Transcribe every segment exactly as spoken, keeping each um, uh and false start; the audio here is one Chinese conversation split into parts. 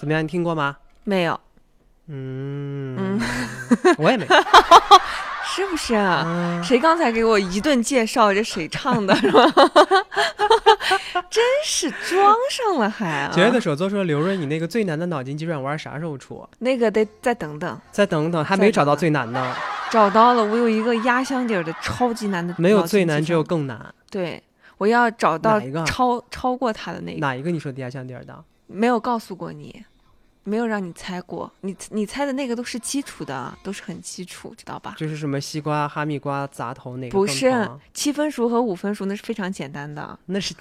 怎么样？你听过吗？ 没有。 嗯嗯， 我也没有。 是不是啊？ 嗯、 谁刚才给我一顿介绍，这谁唱的是吧？真是装上了还、啊。 节日的时候就说刘润，你那个最难的脑筋急转弯啥时候出？ 那个得再等等， 再等等，还没找到最难的。 找到了，我有一个压箱底的超级难的。 没有最难，只有更难。 对，我要找到超超过他的那个。 哪一个你说的压箱底的？ 没有告诉过你。没有让你猜过，你你猜的那个都是基础的，都是很基础，知道吧？ 就是什么西瓜、哈密瓜、杂头那个？ 不是，七分熟和五分熟那是非常简单的。 那是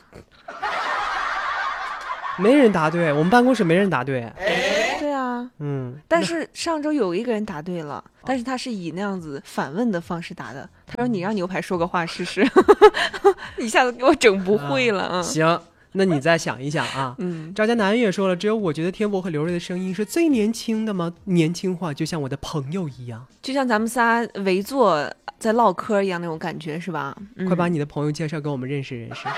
没人答对，我们办公室没人答对。 对啊， 嗯。 但是上周有一个人答对了，但是他是以那样子反问的方式答的。他说：“你让牛排说个话试试。”一下子给我整不会了。 啊、行。那你再想一想啊， 嗯， 赵家南也说了，只有我觉得天博和刘瑞的声音是最年轻的吗？年轻化就像我的朋友一样， 就像咱们仨围坐在唠嗑一样那种感觉，是吧？ 嗯、快把你的朋友介绍给我们认识认识。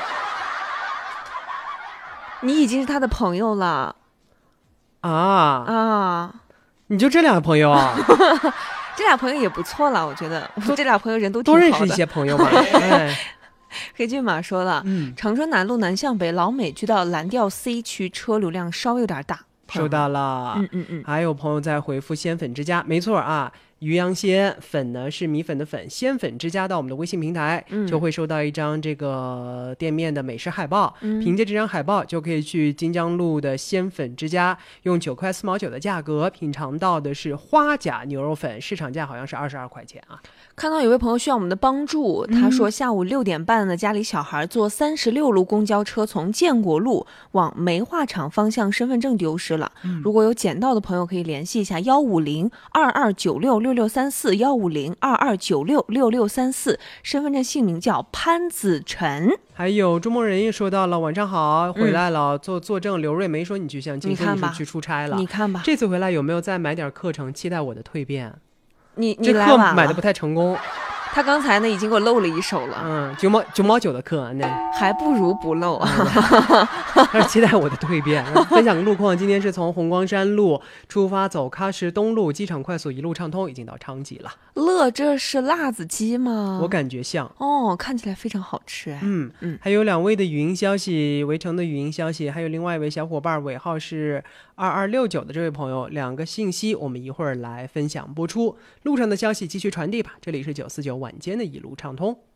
你已经是他的朋友了啊啊！ 你就这俩朋友啊？ 这俩朋友也不错了，我觉得这俩朋友人都挺好的， 多认识一些朋友吧。哎黑骏马说了， 嗯， 长春南路南向北老美区到蓝调 C 区车流量稍微有点大， 收到了。 嗯嗯嗯， 还有朋友在回复鲜粉之家，没错啊，渔阳鲜粉呢是米粉的粉，鲜粉之家到我们的微信平台、嗯、就会收到一张这个店面的美食海报、嗯、凭借这张海报就可以去金江路的鲜粉之家，用九块四毛九的价格品尝到的是花甲牛肉粉，市场价好像是二十二块钱啊。 看到有位朋友需要我们的帮助，他说下午六点半呢，家里小孩坐三十六路公交车从建国路往煤化厂方向，身份证丢失了、嗯、如果有捡到的朋友可以联系一下幺五零二二九六六六三四幺五零二二九六六六三四，身份证姓名叫潘子晨。 还有朱梦人也说到了，晚上好，回来了、嗯、做作证，刘瑞没说你去相亲，说你是去出差了， 你看吧， 这次回来有没有再买点课程，期待我的蜕变？ 你你这课买的不太成功， 他刚才呢已经给我露了一手了， 嗯，九毛九毛九的课，那还不如不露啊。 但是期待我的蜕变。分享路况，今天是从红光山路出发，走喀什东路，机场快速一路畅通，已经到昌吉了。 乐，这是辣子鸡吗？ 我感觉像哦，看起来非常好吃哎。 嗯嗯，还有两位的语音消息，围城的语音消息，还有另外一位小伙伴尾号是二二六九的这位朋友，两个信息我们一会儿来分享播出。路上的消息继续传递吧，这里是九四九晚间的一路畅通。